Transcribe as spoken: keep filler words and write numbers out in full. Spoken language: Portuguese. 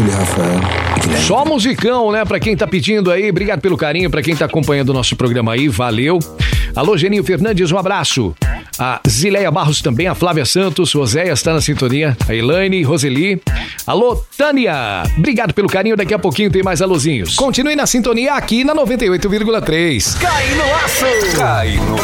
Júlio Rafael. Guilherme. Só musicão, né? Pra quem tá pedindo aí, obrigado pelo carinho, pra quem tá acompanhando o nosso programa aí, valeu. Alô, Geninho Fernandes, um abraço. A Zileia Barros também, a Flávia Santos, o Oséias está na sintonia, a Elaine, Roseli. Alô, Tânia, obrigado pelo carinho, daqui a pouquinho tem mais alôzinhos. Continue na sintonia aqui na noventa e oito vírgula três. Cai no aço! Cai no